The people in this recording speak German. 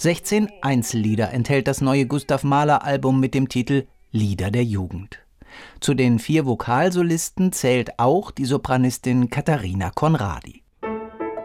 16 Einzellieder enthält das neue Gustav Mahler-Album mit dem Titel »Lieder der Jugend«. Zu den 4 Vokalsolisten zählt auch die Sopranistin Katharina Conradi.